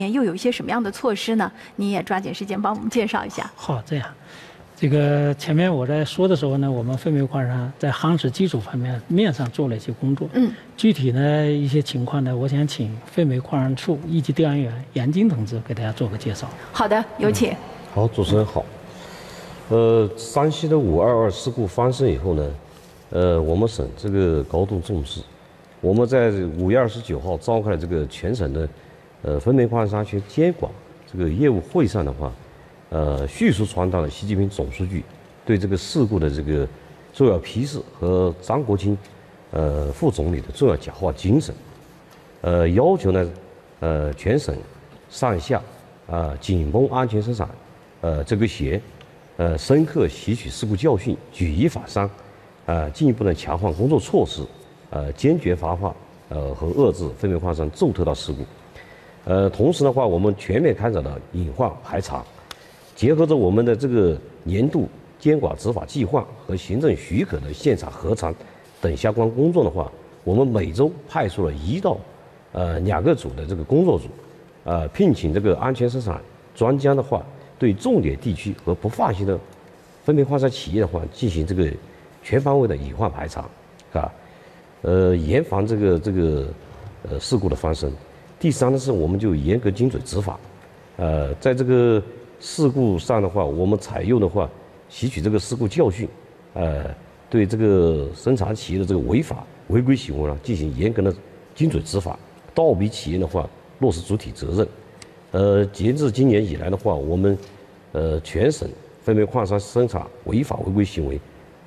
又有一些什么样的措施呢？你也抓紧时间帮我们介绍一下。 好，这样。这个前面我在说的时候呢，我们废煤矿上在夯实基础方面上做了一些工作。具体的一些情况呢，我想请废煤矿上处一级调研员杨金同志给大家做个介绍。 好的，有请。 好，主持人好。山西的522事故发生以后呢，我们省这个高度重视。我们在5月29号召开了这个全省的废煤矿山安全监管这个业务会上的话，迅速传达了习近平总书记对这个事故的这个重要批示和张国清副总理的重要讲话精神，要求呢全省上下紧绷安全生产这个弦，深刻吸取事故教训，举一反三，进一步的强化工作措施，坚决防范和遏制废煤矿山重特大事故。同时的话，我们全面开展了隐患排查。结合着我们的这个年度监管执法计划和行政许可的现场核查等相关工作的话，我们每周派出了1到2个组的这个工作组，聘请这个安全生产专家的话，对重点地区和不放心的废煤矿山企业的话进行这个全方位的隐患排查，严防这个事故的发生。第三呢是我们就严格精准执法，在这个事故上的话，我们采用的话，吸取这个事故教训，对这个生产企业的这个违法违规行为呢，进行严格的精准执法，倒逼企业的话落实主体责任。截至今年以来的话，我们全省废煤矿山生产违法违规行为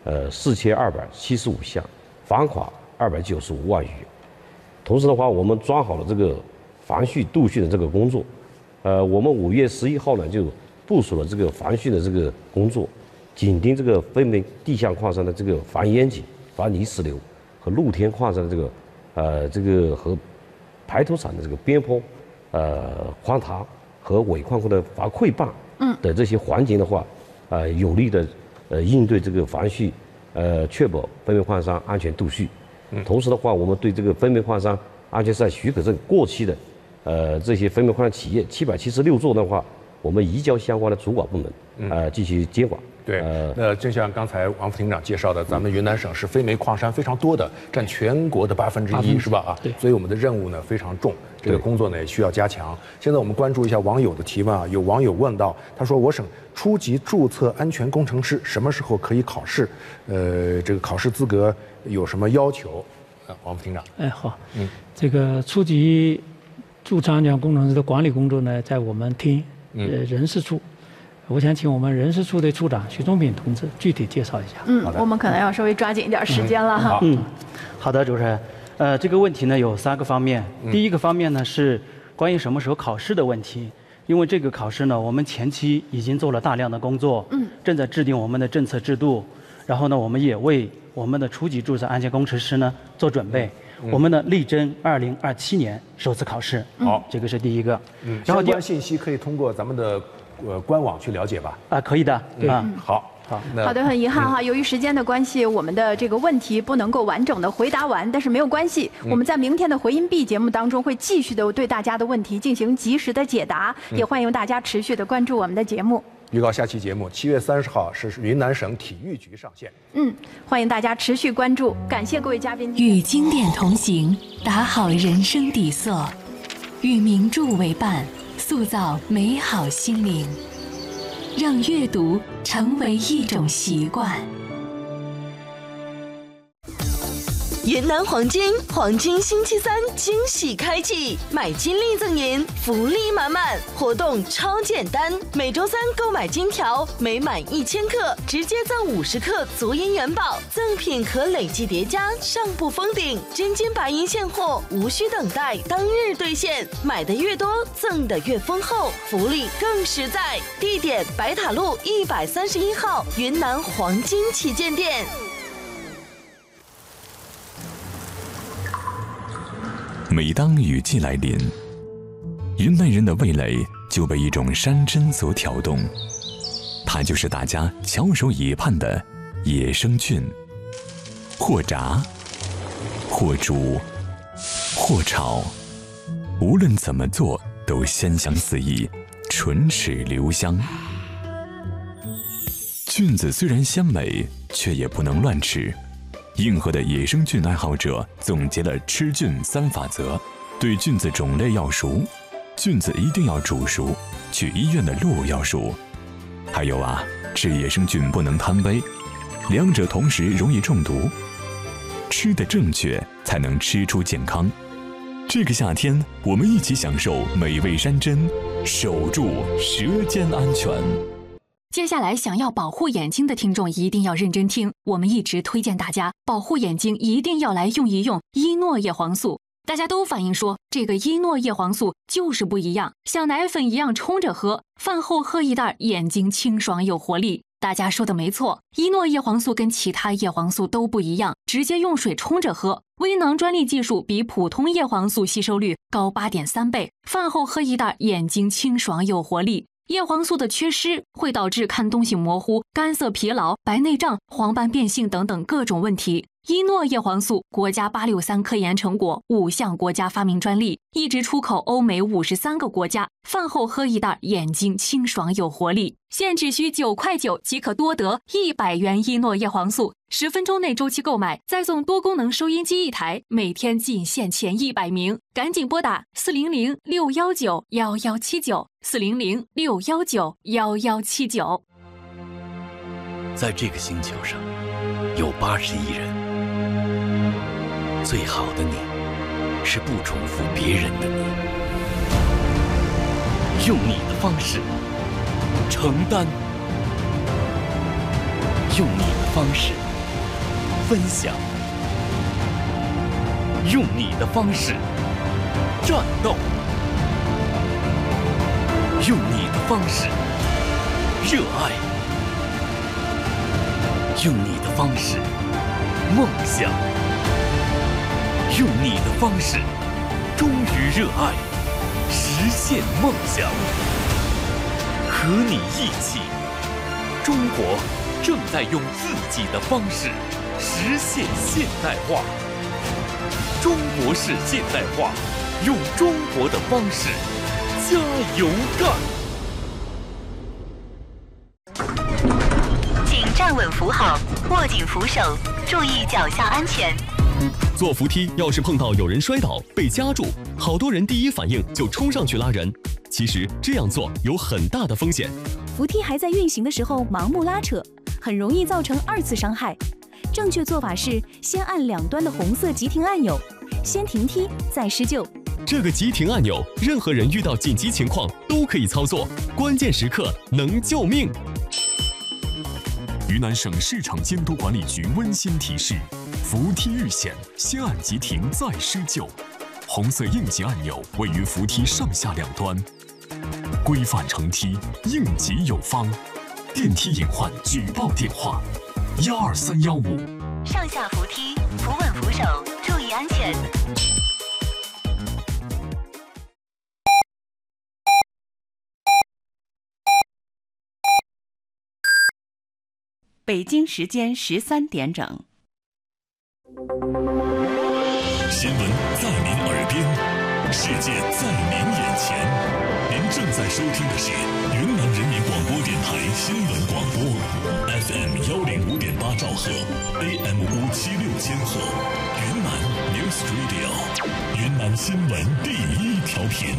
4275项，罚款295万余。同时的话，我们抓好了这个防汛杜汛的这个工作。我们5月11号呢就部署了这个防汛的这个工作，紧盯这个废煤地下矿山的这个防淹井、防泥石流和露天矿山的这个和排头厂的这个边坡、荒塌和尾矿库的防溃坝的这些环节的话，有力的应对这个防汛，确保废煤矿山安全杜汛。同时的话，我们对这个废煤矿山安全生产许可证过期的这些废煤矿山企业776座的话，我们移交相关的主管部门进行监管。 对，那正像刚才王副厅长介绍的，咱们云南省是废煤矿山非常多的，占全国的1%，是吧？ 对， 所以我们的任务呢非常重，这个工作呢也需要加强。现在我们关注一下网友的提问啊，有网友问到，他说我省初级注册安全工程师什么时候可以考试？这个考试资格有什么要求？王副厅长。 好，这个初级驻仓安全工程师的管理工作呢，在我们厅人事处。我想请我们人事处的处长徐忠炳同志具体介绍一下。 我们可能要稍微抓紧一点时间了哈。 好的，主持人。这个问题呢有3个方面。第一个方面呢是关于什么时候考试的问题。因为这个考试呢，我们前期已经做了大量的工作，正在制定我们的政策制度，然后呢，我们也为我们的初级注册安全工程师呢做准备。我们呢力争2027年首次考试。 好， 这个是第一个。 然后相关信息可以通过咱们的官网去了解吧。 可以的。 好。 好的，很遗憾哈，由于时间的关系，我们的这个问题不能够完整的回答完，但是没有关系，我们在明天的回音壁节目当中会继续的对大家的问题进行及时的解答，也欢迎大家持续的关注我们的节目。 预告下期节目7月30号是云南省体育局上线。 欢迎大家持续关注，感谢各位嘉宾。 与经典同行，打好人生底色；与名著为伴，塑造美好心灵。让阅读成为一种习惯。 云南黄金星期3惊喜开启，买金立赠银，福利满满，活动超简单。每周3购买金条，每满1000克直接赠50克足银元宝，赠品可累计叠加，上不封顶。真金白银现货，无需等待，当日兑现。买的越多，赠的越丰厚，福利更实在。地点：白塔路131号云南黄金旗舰店。 每当雨季来临，云南人的味蕾就被一种山珍所挑动，它就是大家翘首以盼的野生菌。或炸，或煮，或炒，无论怎么做都鲜香四溢，唇齿留香。菌子虽然鲜美，却也不能乱吃。硬核的野生菌爱好者总结了吃菌3法则：对菌子种类要熟，菌子一定要煮熟，去医院的路要熟。还有啊，吃野生菌不能贪杯，两者同时容易中毒。吃得正确，才能吃出健康。这个夏天，我们一起享受美味山珍，守住舌尖安全。 接下来，想要保护眼睛的听众一定要认真听，我们一直推荐大家保护眼睛一定要来用一用伊诺叶黄素。大家都反映说，这个伊诺叶黄素就是不一样，像奶粉一样冲着喝，饭后喝一袋，眼睛清爽有活力。大家说的没错，伊诺叶黄素跟其他叶黄素都不一样，直接用水冲着喝。微囊专利技术比普通叶黄素吸收率高8.3倍，饭后喝一袋，眼睛清爽有活力。叶黄素的缺失会导致看东西模糊、干涩疲劳、白内障、黄斑变性等等各种问题。伊诺叶黄素国家863科研成果，5项国家发明专利，一直出口欧美53个国家。饭后喝一袋，眼睛清爽有活力。现只需9.9块即可多得100元伊诺叶黄素，10分钟内周期购买，再送多功能收音机1台，每天仅限前100名，赶紧拨打400-619-1179，400-619-1179。 在这个星球上，有80亿人。最好的你，是不重复别人的你，用你的方式承担，用你的方式分享，用你的方式战斗，用你的方式热爱，用你的方式梦想，用你的方式忠于热爱，实现梦想。和你一起，中国正在用自己的方式实现现代化。中国式现代化，用中国的方式加油干！ 请站稳扶好，握紧扶手，注意脚下安全。 坐扶梯要是碰到有人摔倒被夹住，好多人第一反应就冲上去拉人。其实这样做有很大的风险。 扶梯还在运行的时候盲目拉扯，很容易造成2次伤害。正确做法是先按两端的红色急停按钮，先停梯再施救。 这个急停按钮，任何人遇到紧急情况都可以操作，关键时刻能救命。 云南省市场监督管理局温馨提示：扶梯遇险，先按急停再施救。红色应急按钮位于扶梯上下两端。规范乘梯，应急有方。电梯隐患举报电话：12315。 上下扶梯，扶稳扶手，注意安全。 北京时间13点整。 新闻在您耳边，世界在您眼前。您正在收听的是云南人民广播电台新闻广播 ，FM105.8兆赫 ，AM576千赫，云南 News Radio， 云南新闻第1调频。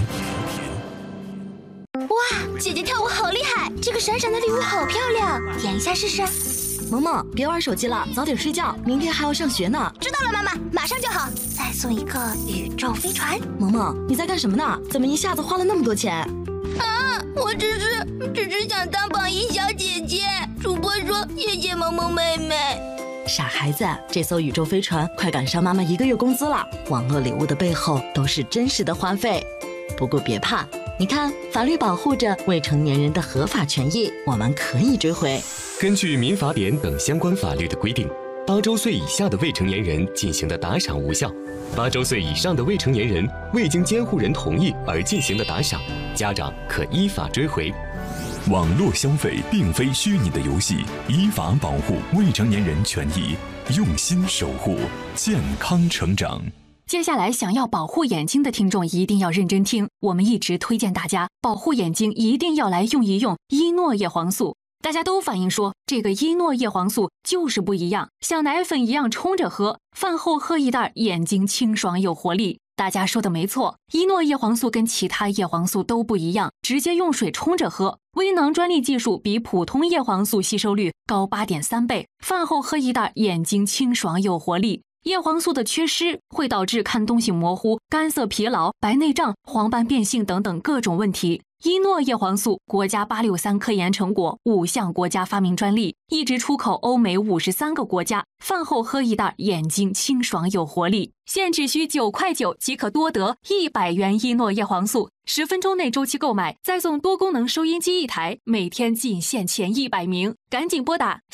哇，姐姐跳舞好厉害！这个闪闪的礼物好漂亮，点一下试试。 萌萌，别玩手机了，早点睡觉，明天还要上学呢。 知道了，妈妈，马上就好。再送一个宇宙飞船。 萌萌，你在干什么呢？怎么一下子花了那么多钱？ 啊，我只是想当榜一小姐姐。主播说谢谢萌萌妹妹。 傻孩子，这艘宇宙飞船快赶上妈妈1个月工资了。网络礼物的背后都是真实的花费。不过别怕，你看，法律保护着未成年人的合法权益，我们可以追回。 根据民法典等相关法律的规定，8周岁以下的未成年人进行的打赏无效；8周岁以上的未成年人未经监护人同意而进行的打赏，家长可依法追回。 网络消费并非虚拟的游戏，依法保护未成年人权益，用心守护健康成长。 接下来想要保护眼睛的听众一定要认真听，我们一直推荐大家保护眼睛一定要来用一用伊诺叶黄素。大家都反映说这个伊诺叶黄素就是不一样，像奶粉一样冲着喝，饭后喝一袋，眼睛清爽有活力。大家说的没错，伊诺叶黄素跟其他叶黄素都不一样，直接用水冲着喝。微囊专利技术比普通叶黄素吸收率高 8.3 倍，饭后喝一袋，眼睛清爽有活力。叶黄素的缺失会导致看东西模糊、干涩疲劳、白内障、黄斑变性等等各种问题。伊诺叶黄素国家863科研成果，5项国家发明专利，一直出口欧美53个国家。饭后喝一袋，眼睛清爽有活力。现只需9.9块即可多得100元伊诺叶黄素，10分钟内周期购买，再送多功能收音机1台，每天仅限前100名，赶紧拨打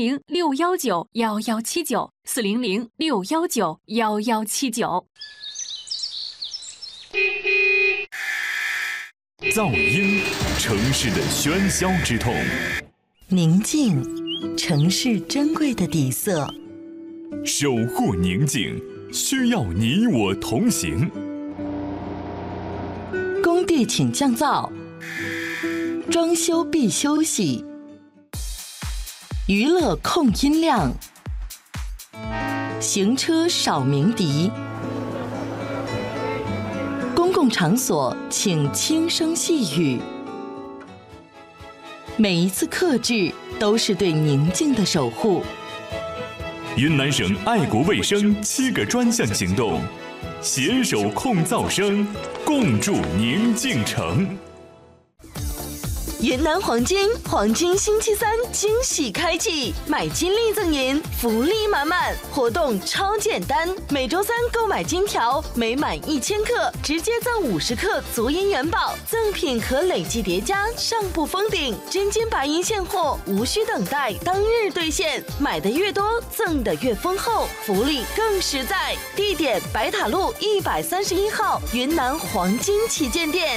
400-619-1179，400-619-1179。 噪音，城市的喧嚣之痛； 宁静，城市珍贵的底色。 守护宁静，需要你我同行。 工地请降噪，装修必休息。娱乐控音量，行车少鸣笛。公共场所请轻声细语，每一次克制都是对宁静的守护。 云南省爱国卫生7个专项行动，携手控噪声，共筑宁静城。 云南黄金星期三惊喜开启，买金立赠银，福利满满，活动超简单。每周三购买金条，每满1000克直接赠50克足银元宝，赠品可累计叠加，上不封顶。真金白银现货，无需等待，当日兑现。买的越多，赠的越丰厚，福利更实在。地点：白塔路131号云南黄金旗舰店。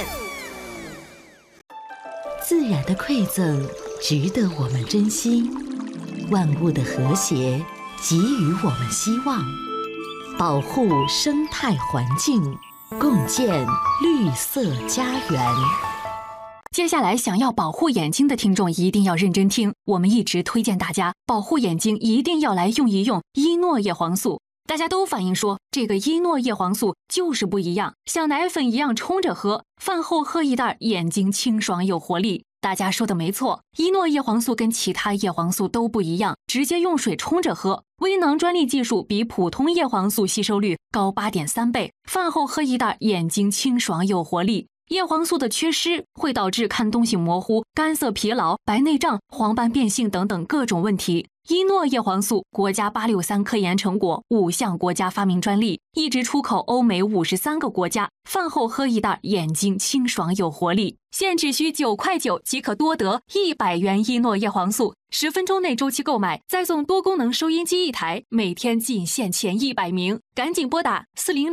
自然的馈赠值得我们珍惜，万物的和谐给予我们希望，保护生态环境，共建绿色家园。 接下来想要保护眼睛的听众一定要认真听，我们一直推荐大家保护眼睛一定要来用一用伊诺叶黄素。大家都反映说这个伊诺叶黄素就是不一样，像奶粉一样冲着喝，饭后喝一袋，眼睛清爽有活力。大家说的没错，伊诺叶黄素跟其他叶黄素都不一样，直接用水冲着喝。微囊专利技术比普通叶黄素吸收率高 8.3 倍，饭后喝一袋，眼睛清爽有活力。叶黄素的缺失会导致看东西模糊、干涩疲劳、白内障、黄斑变性等等各种问题。伊诺叶黄素国家863科研成果，5项国家发明专利，一直出口欧美53个国家。饭后喝一袋，眼睛清爽有活力。现只需9.9块即可多得100元伊诺叶黄素，10分钟内周期购买，再送多功能收音机1台，每天仅限前100名，赶紧拨打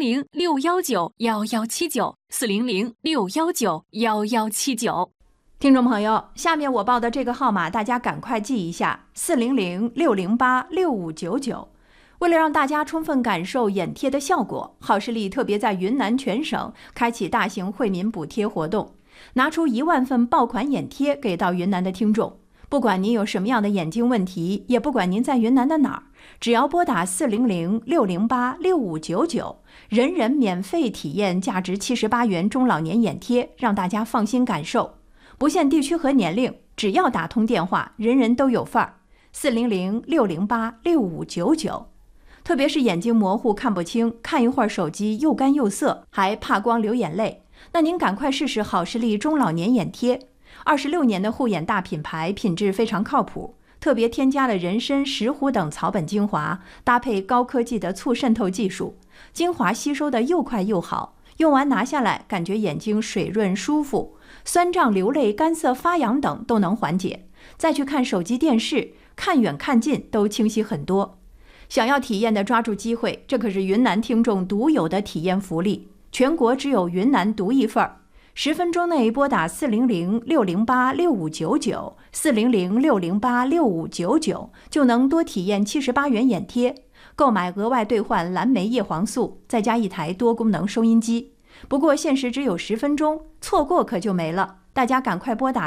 400-619-1179，400-619-1179。 听众朋友，下面我报的这个号码大家赶快记一下：400-608-6599。为了让大家充分感受眼贴的效果，好视力特别在云南全省开启大型惠民补贴活动，拿出1万份爆款眼贴给到云南的听众。不管您有什么样的眼睛问题，也不管您在云南的哪儿，只要拨打400-608-6599，人人免费体验价值78元中老年眼贴，让大家放心感受。不限地区和年龄，只要打通电话，人人都有份儿。400-608-6599。特别是眼睛模糊看不清，看一会儿手机又干又涩，还怕光流眼泪，那您赶快试试好视力中老年眼贴。26年的护眼大品牌，品质非常靠谱，特别添加了人参、石斛等草本精华，搭配高科技的促渗透技术，精华吸收的又快又好，用完拿下来感觉眼睛水润舒服，酸胀流泪、干涩发痒等都能缓解。再去看手机电视，看远看近都清晰很多。想要体验的抓住机会，这可是云南听众独有的体验福利，全国只有云南独一份儿。10分钟内拨打400-608-6599， 400-608-6599，就能多体验78元眼贴。 购买额外兑换蓝莓叶黄素，再加一台多功能收音机。不过限时只有10分钟，错过可就没了。大家赶快拨打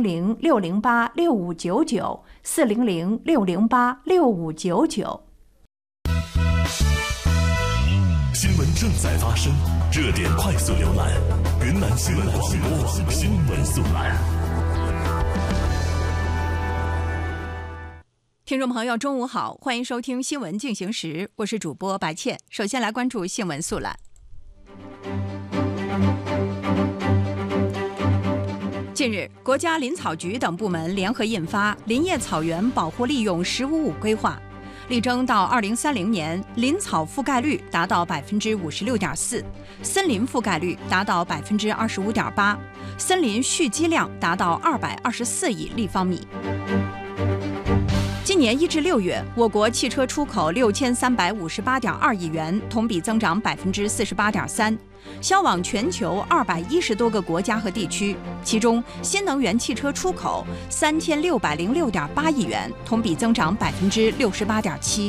400-608-6599，400-608-6599。 新闻正在发生，热点快速浏览，云南新闻广播网新闻速览。 听众朋友，中午好，欢迎收听新闻进行时，我是主播白倩。首先来关注新闻速览。近日，国家林草局等部门联合印发《林业草原保护利用“十五五”规划》，力争到2030年，林草覆盖率达到56.4%，森林覆盖率达到25.8%，森林蓄积量达到224亿立方米。今年1至6月，我国汽车出口6358.2亿元，同比增长48.3%，销往全球210多个国家和地区。其中，新能源汽车出口3606.8亿元，同比增长68.7%。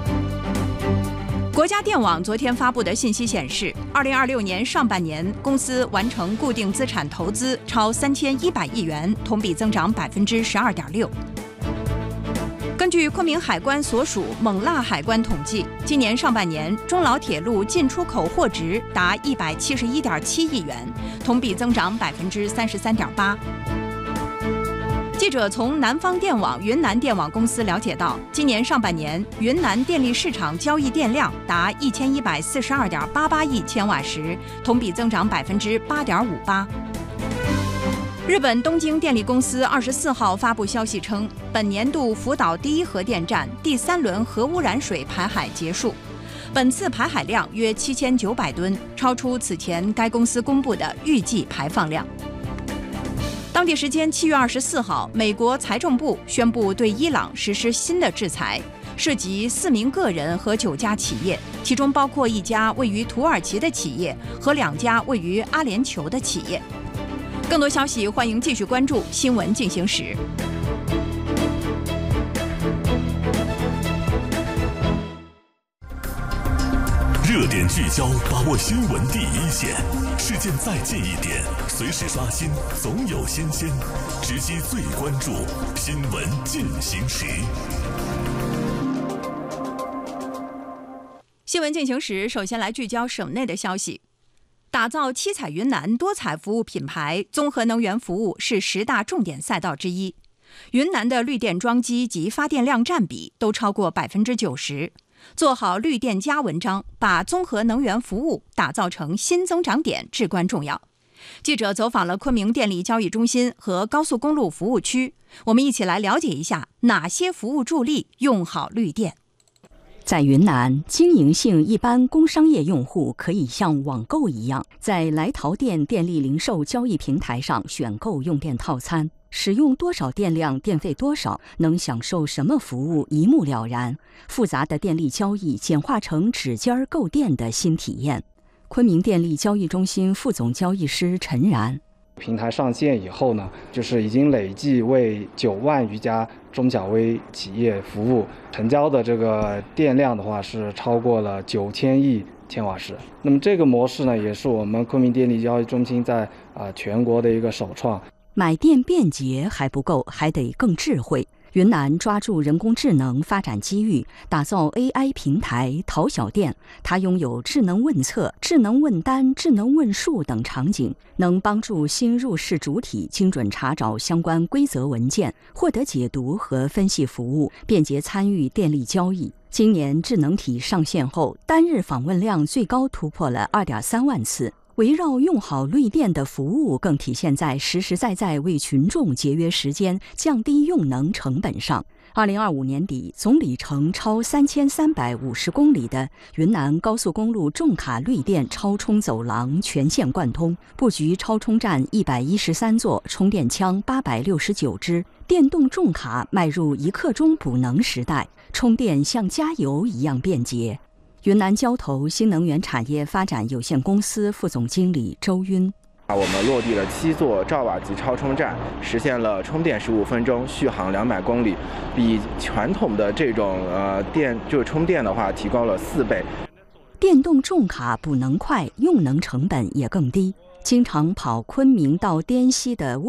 国家电网昨天发布的信息显示，2026年上半年，公司完成固定资产投资超3100亿元，同比增长12.6%。根据昆明海关所属勐腊海关统计，今年上半年中老铁路进出口货值达171.7亿元，同比增长33.8%。记者从南方电网云南电网公司了解到，今年上半年云南电力市场交易电量达1142.88亿千瓦时，同比增长8.58%。日本东京电力公司24号发布消息称，本年度福岛第一核电站第3轮核污染水排海结束，本次排海量约7900吨，超出此前该公司公布的预计排放量。当地时间7月24号，美国财政部宣布对伊朗实施新的制裁，涉及4名个人和9家企业，其中包括1家位于土耳其的企业和2家位于阿联酋的企业。更多消息，欢迎继续关注新闻进行时。 热点聚焦，把握新闻第一线，事件再近一点，随时刷新，总有新鲜，直击最关注，新闻进行时。 新闻进行时，首先来聚焦省内的消息。打造七彩云南多彩服务品牌，综合能源服务是10大重点赛道之一。云南的绿电装机及发电量占比都超过90%。做好绿电加文章，把综合能源服务打造成新增长点至关重要。记者走访了昆明电力交易中心和高速公路服务区，我们一起来了解一下哪些服务助力用好绿电。 在云南，经营性一般工商业用户可以像网购一样，在来淘电电力零售交易平台上选购用电套餐，使用多少电量，电费多少，能享受什么服务一目了然。复杂的电力交易简化成指尖购电的新体验。昆明电力交易中心副总交易师陈然。 平台上线以后呢，就是已经累计为9万余家中小微企业服务，成交的这个电量的话是超过了9000亿千瓦时。那么这个模式呢，也是我们昆明电力交易中心在全国的一个首创。 买电便捷还不够，还得更智慧。云南抓住人工智能发展机遇，打造 AI 平台淘小电。它拥有智能问测、智能问单、智能问数等场景，能帮助新入市主体精准查找相关规则文件，获得解读和分析服务，便捷参与电力交易。今年智能体上线后，单日访问量最高突破了2.3万次。围绕用好绿电的服务，更体现在实实在在为群众节约时间、降低用能成本上。2025年底，总里程超3350公里的云南高速公路重卡绿电超充走廊全线贯通，布局超充站113座，充电枪869支，电动重卡迈入1刻钟补能时代，充电像加油一样便捷。云南交投新能源产业发展有限公司副总经理周晕我们落地了7座兆瓦级超充站，实现了充电15分钟，续航200公里，比传统的这种充电的话提高了4倍。 电动重卡补能快，用能成本也更低。经常跑昆明到滇西的